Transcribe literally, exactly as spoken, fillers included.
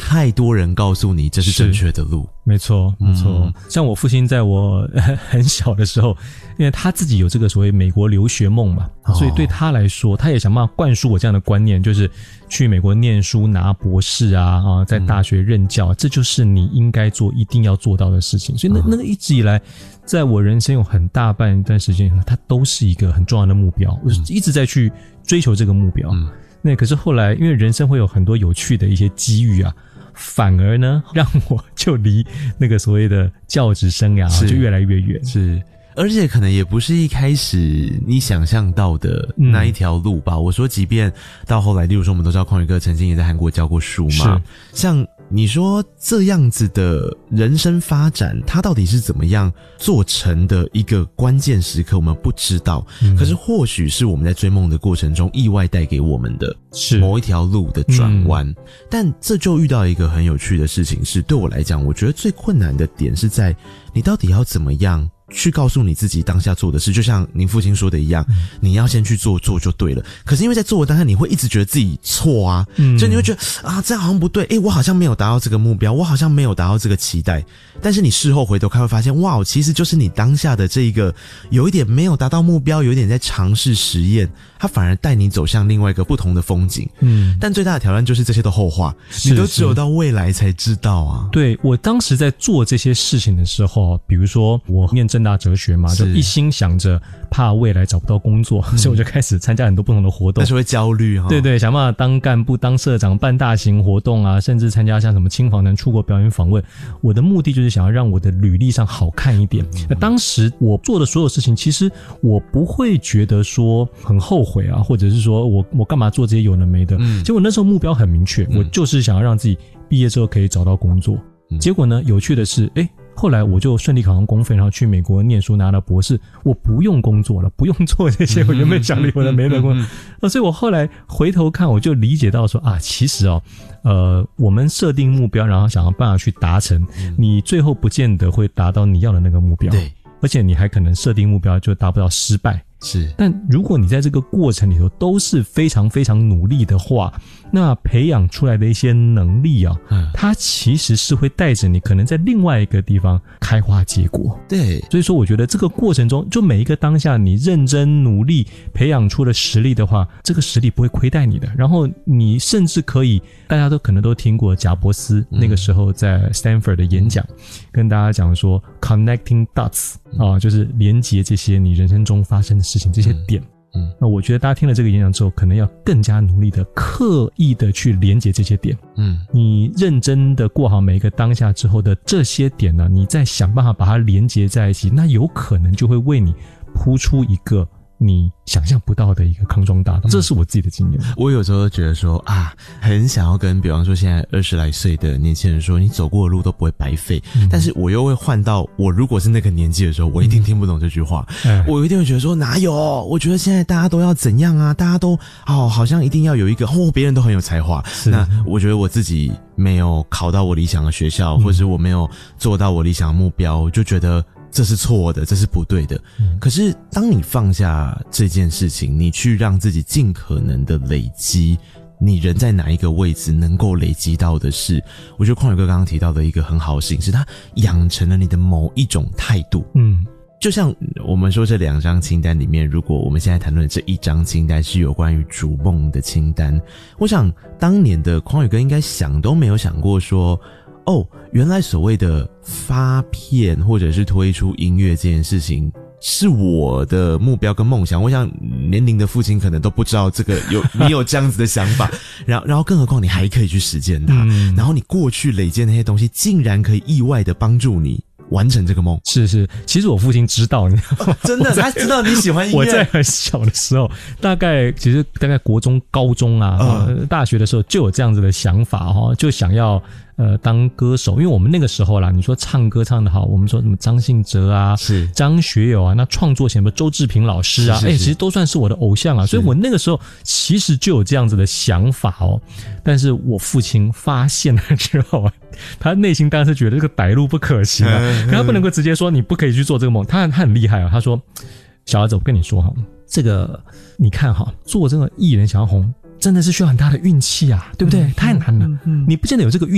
太多人告诉你这是正确的路。 没错没错、嗯、像我父亲在我很小的时候，因为他自己有这个所谓美国留学梦嘛、哦、所以对他来说他也想办法灌输我这样的观念，就是去美国念书拿博士啊，啊在大学任教、嗯、这就是你应该做一定要做到的事情。所以那那个一直以来在我人生有很大半一段时间它都是一个很重要的目标，我一直在去追求这个目标、嗯、那可是后来因为人生会有很多有趣的一些机遇啊，反而呢让我就离那个所谓的教职生涯就越来越远。 是，而且可能也不是一开始你想象到的那一条路吧、嗯、我说即便到后来，例如说我们都知道匡宇哥曾经也在韩国教过书嘛，像你说这样子的人生发展它到底是怎么样做成的一个关键时刻我们不知道、嗯、可是或许是我们在追梦的过程中意外带给我们的某一条路的转弯、嗯、但这就遇到一个很有趣的事情，是对我来讲我觉得最困难的点是在你到底要怎么样去告诉你自己当下做的事，就像您父亲说的一样、嗯、你要先去做，做就对了。可是因为在做的当下你会一直觉得自己错啊，嗯，就你会觉得啊这样好像不对，诶我好像没有达到这个目标，我好像没有达到这个期待，但是你事后回头看会发现，哇其实就是你当下的这一个有一点没有达到目标，有一点在尝试实验，它反而带你走向另外一个不同的风景。嗯，但最大的挑战就是这些都后话，你都只有到未来才知道啊。 对，我当时在做这些事情的时候，比如说我念政大哲学嘛，就一心想着怕未来找不到工作、嗯、所以我就开始参加很多不同的活动， 但是会焦虑、哦、对对，想办法当干部当社长办大型活动啊，甚至参加像什么青访团出国表演访问，我的目的就是想要让我的履历上好看一点、嗯、那当时我做的所有事情其实我不会觉得说很后悔啊，或者是说我我干嘛做这些有的没的、嗯、结果那时候目标很明确、嗯、我就是想要让自己毕业之后可以找到工作、嗯、结果呢有趣的是诶后来我就顺利考上公费，然后去美国念书拿了博士，我不用工作了，不用做这些我原本想的有的没的工作、嗯、所以我后来回头看我就理解到说啊，其实哦呃，我们设定目标然后想要办法去达成、嗯、你最后不见得会达到你要的那个目标，对，而且你还可能设定目标就达不到失败，是，但如果你在这个过程里头都是非常非常努力的话，那培养出来的一些能力啊，嗯，它其实是会带着你可能在另外一个地方开花结果。对，所以说我觉得这个过程中，就每一个当下你认真努力培养出了实力的话，这个实力不会亏待你的。然后你甚至可以，大家都可能都听过贾伯斯、嗯、那个时候在 Stanford 的演讲、嗯、跟大家讲说 connecting dots、嗯、啊，就是连结这些你人生中发生的事情，这些点。嗯，那我觉得大家听了这个演讲之后，可能要更加努力的、刻意的去连结这些点。嗯，你认真的过好每一个当下之后的这些点呢，你再想办法把它连结在一起，那有可能就会为你铺出一个你想象不到的一个康庄大道，这是我自己的经验。 我有时候觉得说啊，很想要跟比方说现在二十来岁的年轻人说，你走过的路都不会白费、嗯、但是我又会换到我如果是那个年纪的时候，我一定听不懂这句话、嗯、我一定会觉得说哪有，我觉得现在大家都要怎样啊，大家都哦好像一定要有一个哦别人都很有才华，那我觉得我自己没有考到我理想的学校、嗯、或者是我没有做到我理想的目标，我就觉得这是错的，这是不对的、嗯、可是当你放下这件事情，你去让自己尽可能的累积你人在哪一个位置能够累积到的是，我觉得匡宇哥刚刚提到的一个很好的事情是他养成了你的某一种态度。嗯，就像我们说这两张清单里面，如果我们现在谈论的这一张清单是有关于逐梦的清单，我想当年的匡宇哥应该想都没有想过说哦，原来所谓的发片或者是推出音乐这件事情是我的目标跟梦想。我想年龄的父亲可能都不知道这个有你有这样子的想法，然后然后更何况你还可以去实践它、嗯、然后你过去累积的那些东西竟然可以意外的帮助你完成这个梦。 是是，其实我父亲知道，你知道吗？ 真的，他知道你喜欢音乐。 我在很小的时候，大概其实大概国中、高中啊、嗯呃、大学的时候就有这样子的想法哈，就想要呃当歌手。因为我们那个时候啦，你说唱歌唱得好，我们说什么张信哲啊、是张学友啊，那创作什么周志平老师啊，哎、欸，其实都算是我的偶像啊。所以我那个时候其实就有这样子的想法哦。但是我父亲发现了之后啊，他内心当然是觉得这个歹路不可行啊。可他不能够直接说你不可以去做这个梦，他他很厉害啊。他说：“小儿子，我跟你说哈，这个你看哈，做这个艺人想要红，真的是需要很大的运气啊，对不对？嗯、太难了、嗯嗯，你不见得有这个运